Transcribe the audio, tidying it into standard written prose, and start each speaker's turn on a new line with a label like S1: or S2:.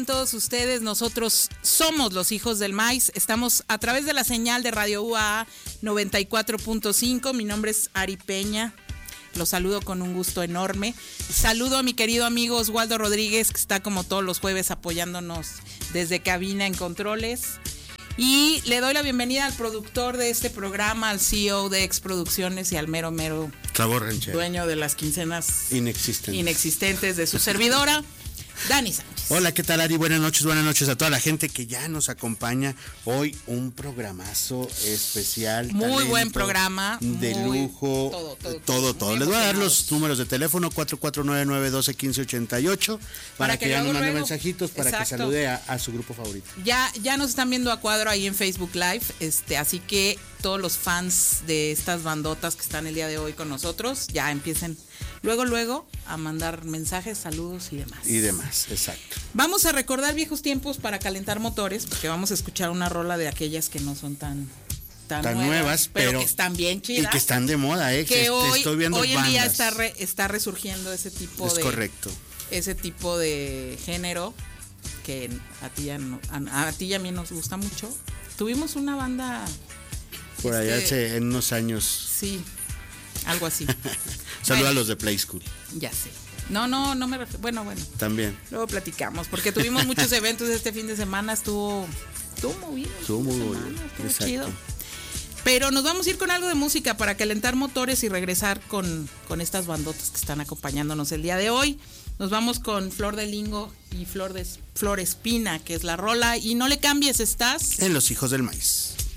S1: Todos ustedes, nosotros somos los Hijos del Maíz, estamos a través de la señal de Radio UAA 94.5, mi nombre es Ari Peña, los saludo con un gusto enorme, saludo a mi querido amigo Oswaldo Rodríguez, que está como todos los jueves apoyándonos desde cabina en controles, y le doy la bienvenida al productor de este programa, al CEO de Ex Producciones y al mero dueño de las quincenas inexistentes de su servidora, Dani Sánchez.
S2: Hola, ¿qué tal, Ari? Buenas noches a toda la gente que ya nos acompaña. Hoy un programazo especial.
S1: Muy
S2: talento,
S1: buen programa.
S2: De lujo. Todo. Les voy a dar los números de teléfono 4499121588 para que ya nos manden mensajitos para Exacto. Que salude a su grupo favorito.
S1: Ya nos están viendo a cuadro ahí en Facebook Live, así que todos los fans de estas bandotas que están el día de hoy con nosotros, ya empiecen luego a mandar mensajes, saludos y demás.
S2: Exacto.
S1: Vamos a recordar viejos tiempos para calentar motores, porque vamos a escuchar una rola de aquellas que no son tan nuevas, pero que están bien chidas.
S2: Y que están de moda,
S1: que
S2: estoy viendo
S1: hoy en
S2: bandas.
S1: día está resurgiendo ese tipo
S2: es
S1: de...
S2: correcto.
S1: Ese tipo de género que a ti y a mí nos gusta mucho. Tuvimos una banda...
S2: Por allá en unos años.
S1: Sí, algo así.
S2: Saludos a los de Play School.
S1: Ya sé. No me refiero. Bueno.
S2: También.
S1: Luego platicamos, porque tuvimos muchos eventos este fin de semana, estuvo movido.
S2: Estuvo muy movido.
S1: Estuvo chido. Pero nos vamos a ir con algo de música para calentar motores y regresar con estas bandotas que están acompañándonos el día de hoy. Nos vamos con Flor de Lingo y Flor Espina, que es la rola. Y no le cambies, estás
S2: en Los Hijos del Maíz.